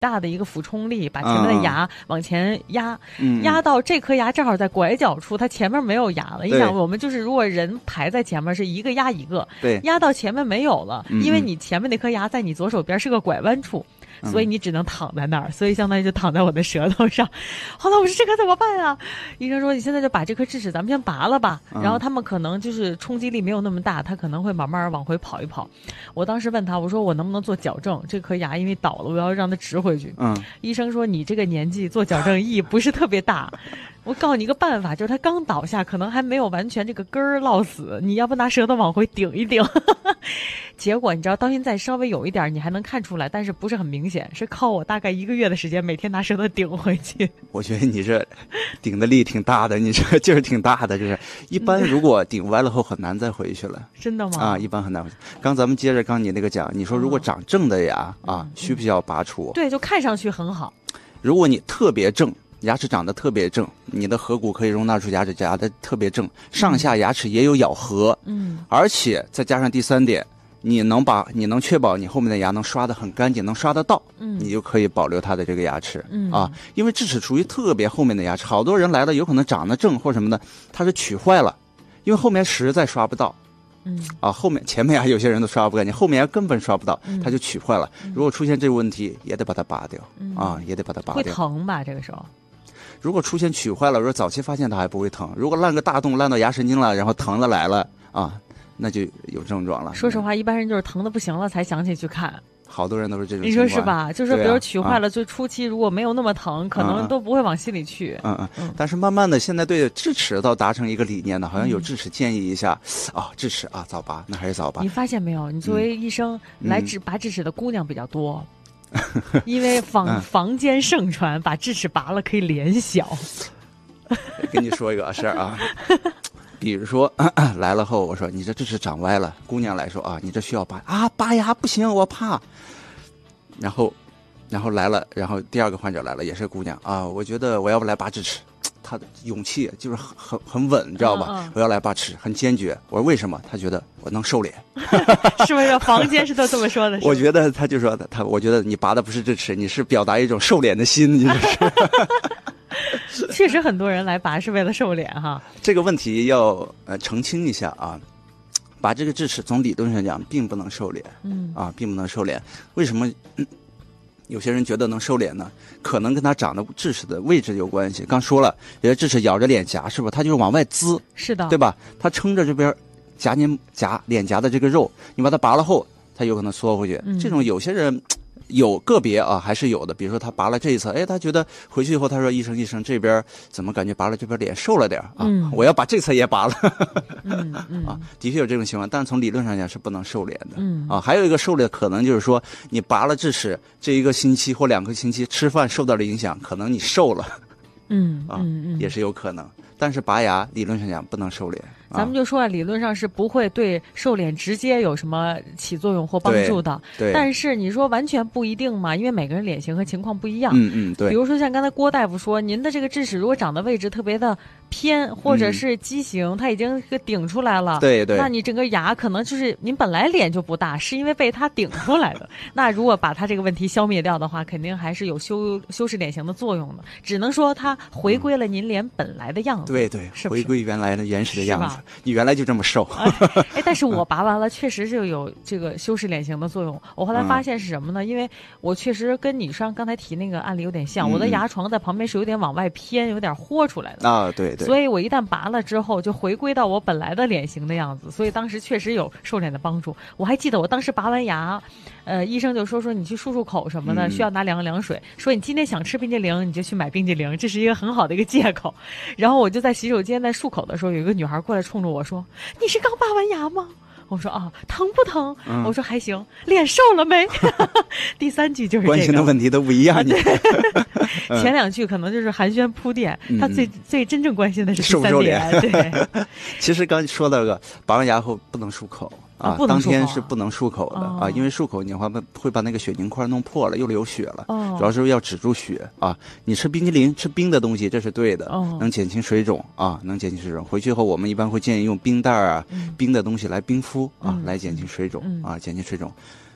大的一个俯冲力，把前面的牙往前压，压到这颗牙正好在拐角处，它前面没有牙了。你想，我们就是如果人排在前面是一个压一个， 对， 压到前面没有了，因为你前面那颗牙在你左手边是个拐弯处。所以你只能躺在那儿，所以相当于就躺在我的舌头上。好了，我说这可怎么办啊？医生说你现在就把这颗智齿咱们先拔了吧，然后他们可能就是冲击力没有那么大，他可能会慢慢往回跑一跑。我当时问他，我说我能不能做矫正？这颗牙因为倒了，我要让它植回去。医生说你这个年纪做矫正意义不是特别大。我告诉你一个办法，就是他刚倒下，可能还没有完全这个根儿落死，你要不拿舌头往回顶一顶。结果你知道到现在稍微有一点你还能看出来，但是不是很明显，是靠我大概1个月的时间每天拿舌头顶回去。 我觉得你这顶的力挺大的，你这劲儿挺大的，就是一般如果顶歪了后很难再回去了。 真的吗？ 啊，一般很难回去。刚咱们接着刚你那个讲，你说如果长正的牙需不需要拔除？ 对，就看上去很好。 如果你特别正，牙齿长得特别正，你的颌骨可以容纳出牙齿夹的特别正，上下牙齿也有咬合，而且再加上第3点，你能确保你后面的牙能刷得很干净，能刷得到，你就可以保留它的这个牙齿，因为智齿属于特别后面的牙齿，好多人来了有可能长得正或什么的，它是取坏了，因为后面实在刷不到。后面前面牙有些人都刷不干净，后面牙根本刷不到，它就取坏了。如果出现这个问题，也得把它拔掉，也得把它拔掉。 会疼吧？这个时候， 如果出现取坏了，如果早期发现它还不会疼，如果烂个大洞，烂到牙神经了，然后疼的来了那就有症状了。 说实话，一般人就是疼的不行了才想起去看。 好多人都是这种情况， 你说是吧？就是比如取坏了，就初期如果没有那么疼，可能都不会往心里去。 但是慢慢的，现在对智齿倒达成一个理念呢，好像有智齿建议一下智齿早拔，那还是早拔。 你发现没有？你作为医生来拔智齿的姑娘比较多，因为坊间盛传把智齿拔了可以脸小。 跟你说一个事儿啊。比如说来了后，我说你这智齿长歪了，姑娘来说你这需要拔拔牙不行，我怕。然后来了，然后第2个患者来了，也是姑娘我觉得我要不来拔智齿，她的勇气就是很稳，你知道吧？我要来拔智齿，很坚决。我说为什么？她觉得我能瘦脸。 是不是坊间是都这么说的？ 我觉得她就说我觉得你拔的不是智齿，你是表达一种瘦脸的心，你这是。 确实很多人来拔是为了瘦脸哈。 这个问题要澄清一下拔这个智齿从理论上讲并不能瘦脸，并不能瘦脸。为什么有些人觉得能瘦脸呢？可能跟他长的智齿的位置有关系。刚说了，有些智齿咬着脸颊，是不是？它就是往外滋， 是的， 对吧？它撑着这边脸颊的这个肉，你把它拔了后，它有可能缩回去。这种有些人。有个别还是有的，比如说他拔了这一侧，他觉得回去以后他说医生这边怎么感觉拔了这边脸瘦了点我要把这侧也拔了。的确有这种情况，但从理论上讲是不能瘦脸的。还有一个瘦脸可能就是说你拔了智齿这1个星期或2个星期吃饭受到了影响，可能你瘦了。也是有可能。但是拔牙理论上讲不能瘦脸。 咱们就说理论上是不会对瘦脸直接有什么起作用或帮助的。 对。 但是你说完全不一定嘛，因为每个人脸型和情况不一样。 对。 比如说像刚才郭大夫说，您的这个智齿如果长的位置特别的偏，或者是畸形，它已经顶出来了。 对。 那你整个牙可能就是您本来脸就不大，是因为被它顶出来的。那如果把它这个问题消灭掉的话，肯定还是有修饰脸型的作用的。只能说它回归了您脸本来的样子。 对， 是回归原来的原始的样子。你原来就这么瘦。 但是我拔完了确实是有这个修饰脸型的作用。我后来发现是什么呢？因为我确实跟你刚才提那个案例有点像，我的牙床在旁边是有点往外偏，有点豁出来的。 对。 所以我一旦拔了之后就回归到我本来的脸型的样子，所以当时确实有瘦脸的帮助。我还记得我当时拔完牙，医生就说你去漱口什么的，需要拿2个凉水，说你今天想吃冰激凌你就去买冰激凌，这是一个很好的一个借口。然后我就在洗手间在漱口的时候，有一个女孩过来冲着我说，你是刚拔完牙吗？我说疼不疼？我说还行。脸瘦了没？第3句就是这个。 关心的问题都不一样。 前2句可能就是寒暄铺垫，他最真正关心的是第 3 点。对。 其实刚说到个拔完牙后不能漱口。当天是不能漱口的因为漱口你会把那个血凝块弄破了，又流血了。主要是要止住血你吃冰淇淋吃冰的东西这是对的，能减轻水肿能减轻水肿。回去后我们一般会建议用冰袋冰的东西来冰敷来减轻水肿减轻水肿。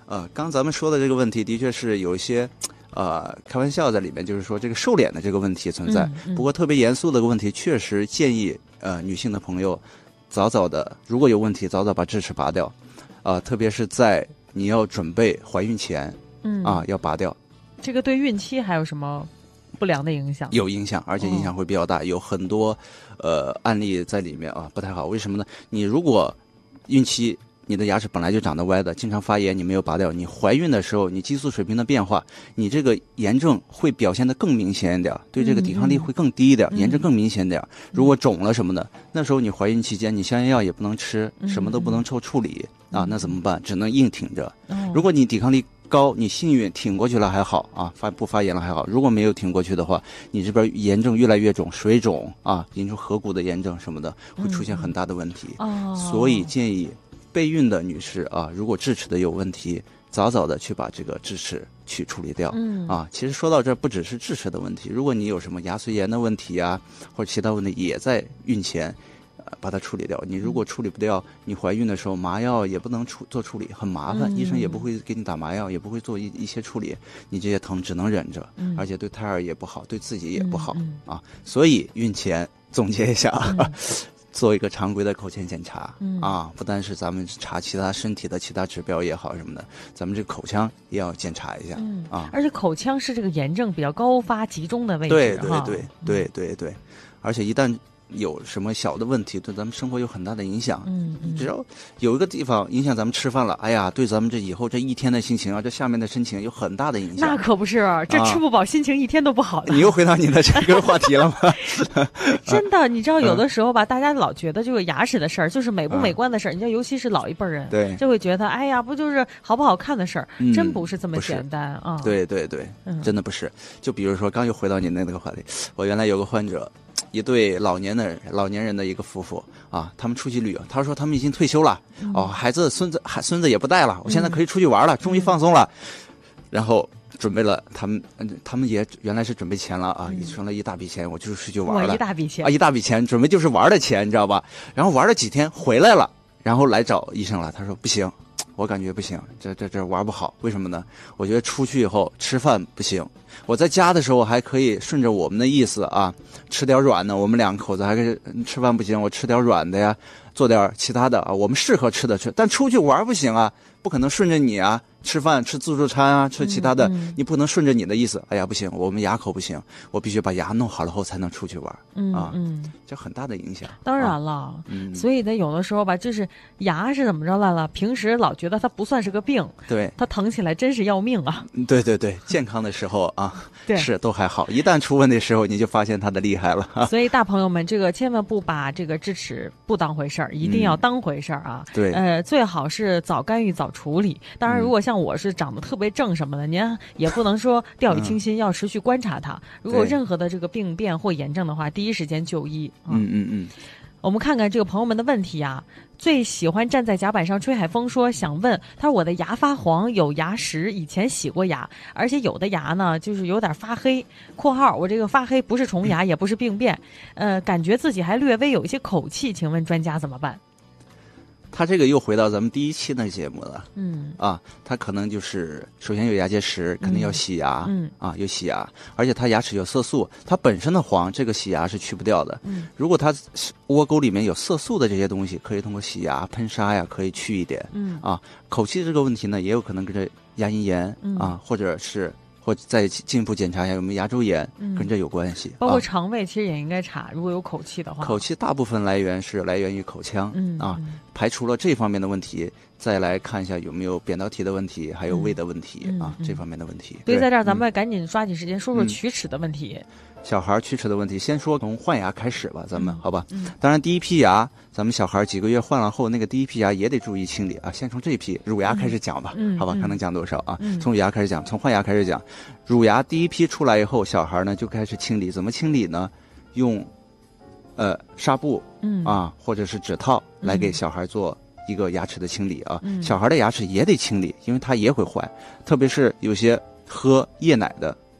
刚咱们说的这个问题的确是有一些开玩笑在里面，就是说这个瘦脸的这个问题存在。不过特别严肃的个问题，确实建议女性的朋友早早的，如果有问题早早把智齿拔掉，特别是在你要准备怀孕前，要拔掉。这个对孕期还有什么不良的影响？ 有影响，而且影响会比较大，有很多案例在里面不太好。为什么呢？你如果孕期你的牙齿本来就长得歪的，经常发炎，你没有拔掉，你怀孕的时候你激素水平的变化，你这个炎症会表现得更明显一点，对这个抵抗力会更低一点，炎症更明显一点。如果肿了什么的，那时候你怀孕期间你消炎药也不能吃，什么都不能处理那怎么办？只能硬挺着。如果你抵抗力高，你幸运挺过去了还好不发炎了还好。如果没有挺过去的话，你这边炎症越来越肿，水肿引出颌骨的炎症什么的，会出现很大的问题。所以建议备孕的女士如果智齿的有问题，早早的去把这个智齿去处理掉。其实说到这，不只是智齿的问题，如果你有什么牙髓炎的问题或者其他问题，也在孕前把它处理掉。你如果处理不掉，你怀孕的时候麻药也不能做处理，很麻烦，医生也不会给你打麻药，也不会做一些处理，你这些疼只能忍着，而且对胎儿也不好，对自己也不好所以孕前总结一下做一个常规的口腔检查不单是咱们查其他身体的其他指标也好什么的，咱们这个口腔也要检查一下而且口腔是这个炎症比较高发集中的位置。 对，而且一旦有什么小的问题，对咱们生活有很大的影响。只要有一个地方影响咱们吃饭了，哎呀，对咱们这以后这一天的心情这下面的心情有很大的影响。 那可不是，这吃不饱心情一天都不好了。 你又回到你的这个话题了吗？ 真的，你知道有的时候吧，大家老觉得这个牙齿的事儿就是美不美观的事儿，你知道，尤其是老一辈人， 对， 就会觉得哎呀，不就是好不好看的事儿，真不是这么简单对，真的不是。就比如说，刚又回到你那个话题，我原来有个患者。一对老年人的一个夫妇他们出去旅游，他说他们已经退休了孩子孙子也不带了，我现在可以出去玩了，终于放松了。然后准备了他们也原来是准备钱了存了一大笔钱，我就是出去玩了，一大笔钱准备就是玩的钱，你知道吧？然后玩了几天回来了，然后来找医生了，他说不行，我感觉不行，这玩不好。为什么呢？我觉得出去以后吃饭不行，我在家的时候还可以顺着我们的意思吃点软的，我们两口子还可以吃饭不行，我吃点软的呀，做点其他的我们适合吃的吃。但出去玩不行不可能顺着你吃饭吃自助餐吃其他的，你不能顺着你的意思。哎呀不行，我们牙口不行，我必须把牙弄好了后才能出去玩这很大的影响。 当然了所以呢有的时候吧，就是牙是怎么着来了，平时老觉得它不算是个病， 对， 它疼起来真是要命对，健康的时候对，是都还好，一旦出问题的时候你就发现它的厉害了所以大朋友们，这个千万不把这个智齿不当回事儿，一定要当回事儿对， 最好是早干预早处理。当然如果像我是长得特别正什么的，您也不能说掉以轻心要持续观察它。如果有任何的这个病变或炎症的话，第一时间就医我们看看这个朋友们的问题最喜欢站在甲板上吹海风说想问，他说我的牙发黄，有牙石，以前洗过牙，而且有的牙呢就是有点发黑（括号我这个发黑不是虫牙也不是病变）感觉自己还略微有一些口气，请问专家怎么办？ 他这个又回到咱们第一期的节目了他可能就是首先有牙结石，肯定要洗牙有洗牙，而且他牙齿有色素，他本身的黄这个洗牙是去不掉的如果他窝沟里面有色素的这些东西，可以通过洗牙喷砂可以去一点口气这个问题呢，也有可能跟着牙龈炎或者再进一步检查一下有没有牙周炎跟这有关系包括肠胃其实也应该查，如果有口气的话。 口气大部分来源于口腔排除了这方面的问题，再来看一下有没有扁桃体的问题，还有胃的问题这方面的问题。 所以在这儿咱们赶紧抓紧时间说说龋齿的问题小孩龋齿的问题，先说从换牙开始吧，咱们好吧当然第一批牙咱们小孩几个月换了后，那个第一批牙也得注意清理先从这一批乳牙开始讲吧好吧看能讲多少从乳牙开始讲，从换牙开始讲。乳牙第一批出来以后，小孩呢就开始清理，怎么清理呢？用纱布或者是指套来给小孩做一个牙齿的清理小孩的牙齿也得清理，因为他也会坏，特别是有些喝夜奶的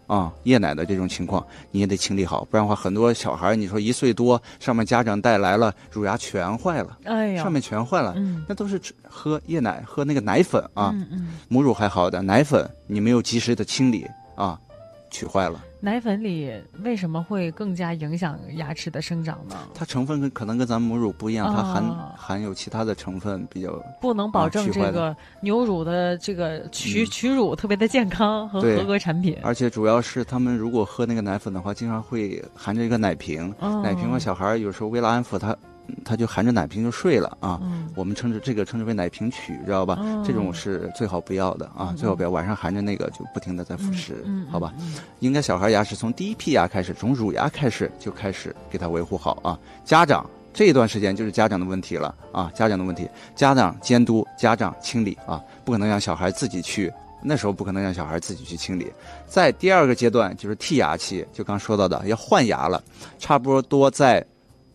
夜奶的这种情况，你也得清理好，不然的话，很多小孩你说1岁多，上面家长带来了，乳牙全坏了， 哎呀， 上面全坏了，那都是喝夜奶，喝那个奶粉啊，母乳还好的，奶粉你没有及时的清理啊，取坏了。 奶粉里为什么会更加影响牙齿的生长呢？ 它成分可能跟咱们母乳不一样，它含有其他的成分比较不能保证这个牛乳的这个取乳特别的健康和合格产品。 而且主要是他们如果喝那个奶粉的话，经常会含着一个奶瓶，奶瓶和小孩有时候为了安抚他就含着奶瓶就睡了啊。我们称之为奶瓶曲，知道吧？这种是最好不要的啊，最好不要晚上含着那个就不停的在辅食，好吧？应该小孩牙齿从第一批牙开始，从乳牙开始就开始给他维护好啊。家长这一段时间就是家长的问题了啊，家长的问题，家长监督，家长清理啊，不可能让小孩自己去。那时候不可能让小孩自己去清理。在第二个阶段就是剔牙期，就刚说到的要换牙了，差不多在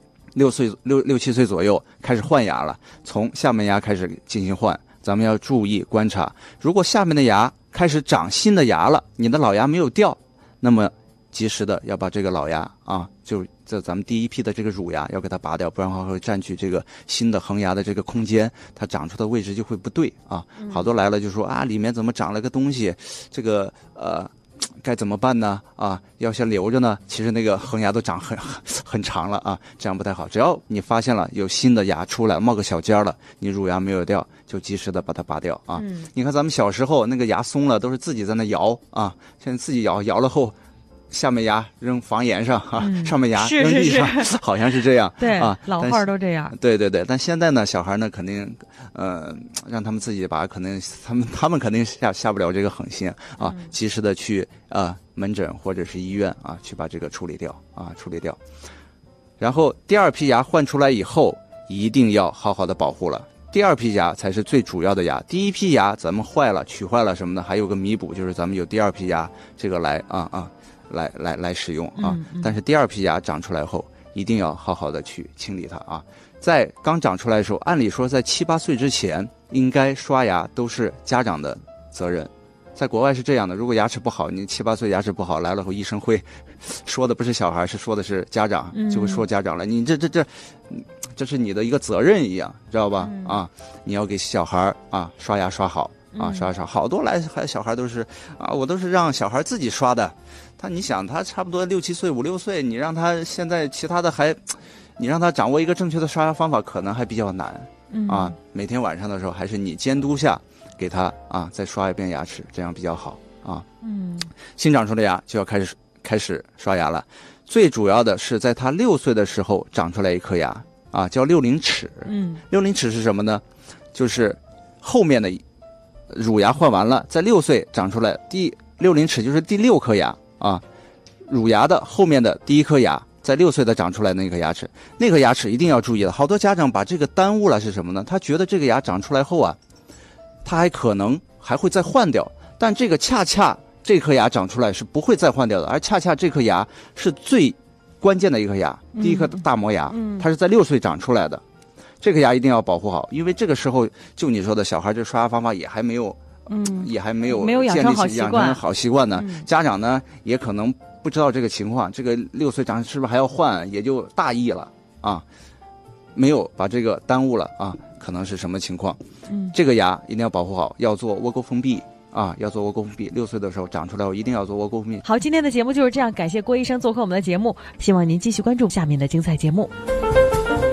6、7岁左右开始换牙了，从下门牙开始进行换。咱们要注意观察，如果下面的牙开始长新的牙了，你的老牙没有掉，那么及时的要把这个老牙啊，就在咱们第一批的这个乳牙要给它拔掉，不然的话会占据这个新的恒牙的这个空间，它长出的位置就会不对啊。好多来了就说啊，里面怎么长了个东西，这个该怎么办呢？啊，要先留着呢。其实那个恒牙都长很长了啊，这样不太好。只要你发现了有新的牙出来，冒个小尖了，你乳牙没有掉，就及时的把它拔掉啊。你看咱们小时候那个牙松了，都是自己在那摇啊，现在自己摇了后，下面牙扔房檐上啊，上面牙扔地上，好像是这样。 对啊， 老话都这样。 对，但现在呢，小孩呢肯定，让他们自己拔，可能他们肯定下不了这个狠心啊，及时的去门诊或者是医院啊，去把这个处理掉。然后第二批牙换出来以后，一定要好好的保护了。第二批牙才是最主要的牙，第一批牙咱们取坏了什么的，还有个弥补，就是咱们有第二批牙这个来使用啊。但是第二批牙长出来后，一定要好好的去清理它啊。在刚长出来的时候，按理说在7、8岁之前，应该刷牙都是家长的责任。在国外是这样的，如果牙齿不好，你7、8岁牙齿不好来了后，医生会说的不是小孩，是说的是家长，就会说家长了。你这是你的一个责任一样，知道吧？你要给小孩刷牙刷好啊，刷。好多小孩都是我都是让小孩自己刷的。你想他差不多6、7岁、5、6岁，你让他现在其他的你让他掌握一个正确的刷牙方法，可能还比较难啊。每天晚上的时候，还是你监督下给他再刷一遍牙齿，这样比较好啊。新长出的牙就要开始刷牙了。最主要的是在他6岁的时候长出来一颗牙啊，叫六龄齿。六龄齿是什么呢？就是后面的乳牙换完了，在6岁长出来六龄齿，就是第6颗牙啊。乳牙的后面的第1颗牙，在6岁的长出来那颗牙齿，那颗牙齿一定要注意了。好多家长把这个耽误了是什么呢？他觉得这个牙长出来后他还可能还会再换掉，但这个恰恰这颗牙长出来是不会再换掉的，而恰恰这颗牙是最关键的一颗牙，第一颗大磨牙，它是在6岁长出来的。这颗牙一定要保护好，因为这个时候就你说的小孩这刷牙方法也还没有养成好习惯呢。家长呢也可能不知道这个情况，这个6岁长是不是还要换，也就大意了啊，没有把这个耽误了啊，可能是什么情况？这个牙一定要保护好，要做窝沟封闭啊，要做窝沟封闭。6岁的时候长出来后一定要做窝沟封闭。 好，今天的节目就是这样，感谢郭医生做客我们的节目，希望您继续关注下面的精彩节目。